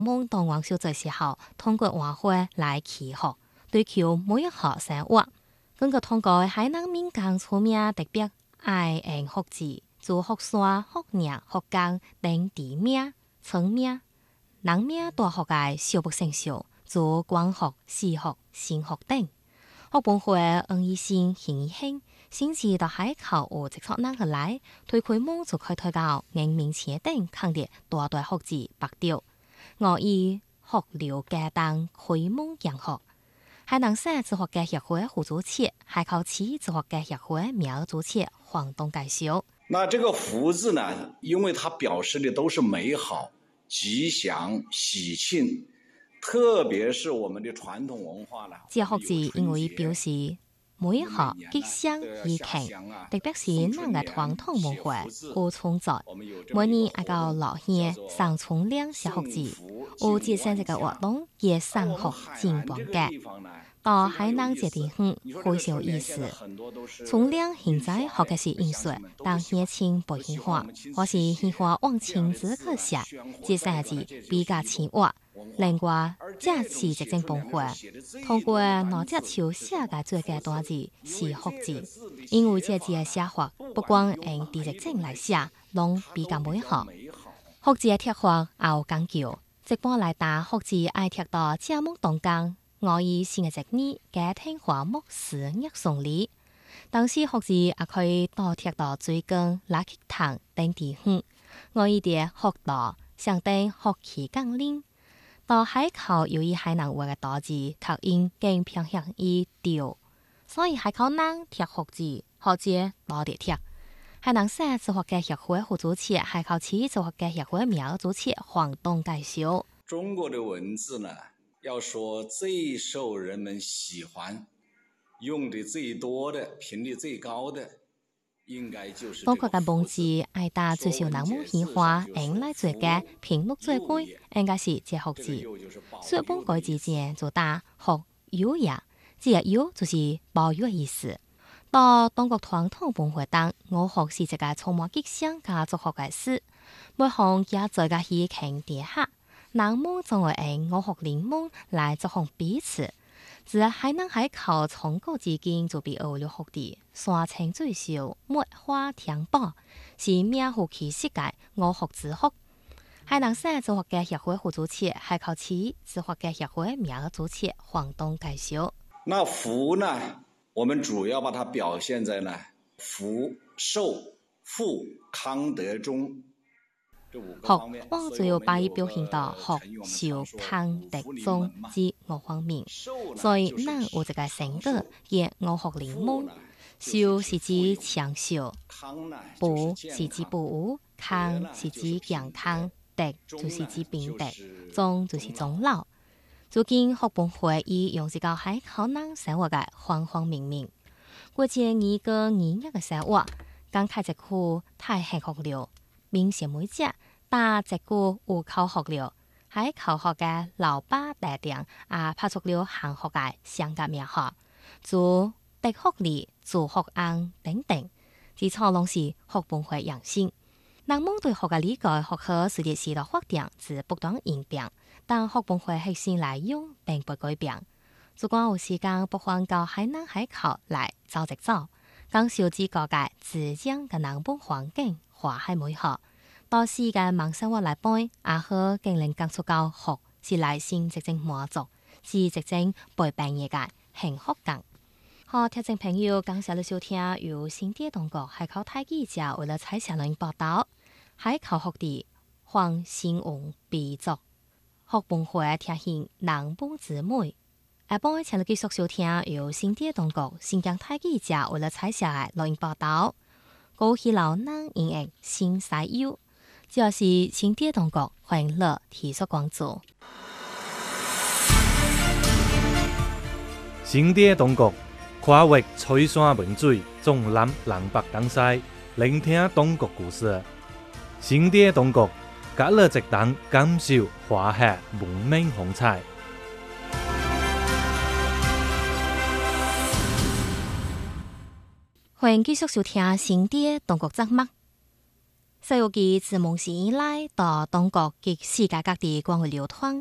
蒙當王小在時候，通過晚會來祈學，對求每一學生活。根據統計，海南民間出名特別愛學字，做學山、學嶺、學江等地名、村名、人名大學嘅小不成熟，做光學、視學、新學等。學本會恩義性、興興，甚至到海口和直錯人去來，推開門就開推到人民前等，坑啲大大學字白掉。我以學了嘅當開門講學。海南省自學嘅協會副主席，海口市自學嘅協會苗主席黃東介紹。 那這個福字呢，因為它表示的都是美好、吉祥、喜慶，特別是我們的傳統文化呢。 這學字因為表示每一學吉祥喜慶，特別是咱嘅傳統文化好存在。每年挨到6月上春兩寫學字，有節省這個活動也上學進步嘅。到海南這地方非常有意思，春兩現在學嘅是藝術，但熱情不興化，或是喜歡往親自去寫，節省字比較淺滑。另外，這是直正本會，通過攞隻手寫嘅最佳單字是學字，因為這字嘅寫法不光用地直正來寫，攏比較美好。學字嘅貼法也有講究，一般來打學字愛貼到正木當間，我以新嘅職業嘅聽話木時日送禮，當時學字也可以多貼到最近垃圾桶等地方，我以啲學到相對學期更靈。到海口由於海南話嘅多字讀音更偏向於調，所以海口人貼學字多啲貼。海南省自學嘅協會副主席、海口市自學嘅協會苗主席黃東介紹。 中國的文字呢，要說最受人們喜歡、用的最多的、頻率最高的，應該就是中國嘅文字愛打最少人們喜歡、用來最嘅、頻率最高，應該是這學字。所以本改字前就打學優雅，這優就是保佑嘅意思。到中國傳統文化當，我學是一個充滿吉祥家族學嘅事，每項也在個喜慶底下，人們總會用我學靈門來祝福彼此。自海南海口從古至今就被學了學的，山清水秀、梅花田寶，是名副其實嘅我學之學。海南省自學嘅協會副主席、海口市自學嘅協會苗主席黃東介紹。 那福呢？我們主要把它表現在呢福、壽、富、康、德、中這5個方面。 學主要把它表現到學、壽、康、德、中之5方面。所以咱有這個成語叫我學靈門。壽是指長壽，富是指富有，康是指健康，德就是指品德，中就是終老。最近學本會以用這個海口人生活嘅方方面面，過節2個2日嘅生活，剛開一句太幸福了，明顯每節打一句有口學了，海口學嘅老爸大店也拍出了幸福嘅相隔名學，做德學里、做學安等等，這錯攏是學本會養性。人們對學嘅理解學科隨着時代發展是不斷演變，但學本會核心內容並不改變。如果有時間，不妨到海南海口來走一走，感受自個嘅自然嘅人本環境，花海美好。到時間慢生活來背，也好更能感受到學是內心真正滿足，是真正陪伴嘅幸福感。好，聽眾朋友，感謝你收聽由新店當局海口大記者為了採寫內容報道。海口學的黃新榮編作，學本會聽見人本之美。下晡請你繼續收聽由新店當局新疆大記者為了採寫嘅內容報道。高希老人音樂新西遊，這是新店當局歡迎樂提出關注。 新店當局跨越翠山文水，縱覽南北東西，聆聽當局故事。新店當局隔了一檔感受華夏文明風采。 歡迎繼續收聽新店當局節目。 西游記自蒙氏以來，到中國及世界各地廣為流傳。